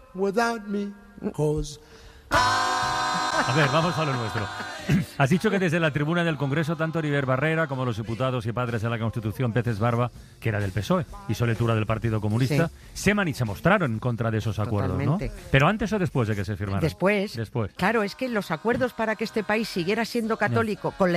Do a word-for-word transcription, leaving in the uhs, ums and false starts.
without me, 'cause A ver, vamos a lo nuestro. Has dicho que desde la tribuna del Congreso, tanto Heribert Barrera como los diputados y padres de la Constitución, Peces Barba, que era del P S O E, y Soletura del Partido Comunista, Sí. se man y se mostraron en contra de esos acuerdos, Totalmente. ¿no? Pero antes o después de que se firmaran. Después, Después. claro, es que los acuerdos para que este país siguiera siendo católico, con la